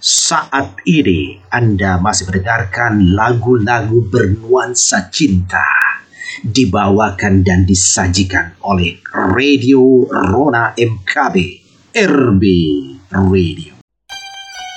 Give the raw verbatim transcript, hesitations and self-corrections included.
Saat ini Anda masih mendengarkan lagu-lagu bernuansa cinta dibawakan dan disajikan oleh Radio Rona M K B R B Radio.